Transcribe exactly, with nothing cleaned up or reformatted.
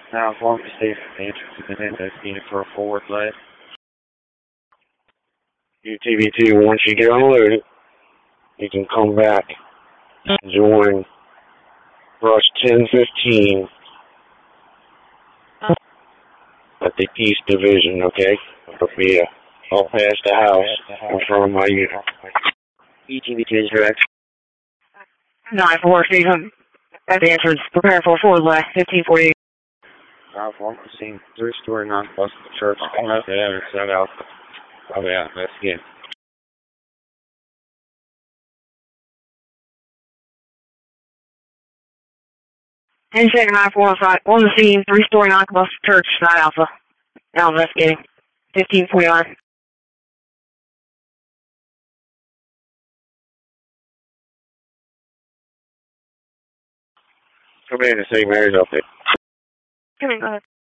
Now, inform the state the entrance has been investigated for a forward lead. U T V two, once you get unloaded, you can come back and join Rush ten fifteen at the East Division, okay? It'll be uh, all past the house in front of my unit. U T V two is direct. nine four, Stephen. At the entrance, prepare for forward left, fifteen forty. Now, inform the scene, three-story non-bus church. Come out there and set out. Oh, yeah, let's get. ten second nine four five. On the scene, three-story non-bus church, side alpha. Now investigating. fifteen forty-nine. Come in and Saint Mary's up there. Come in, go ahead.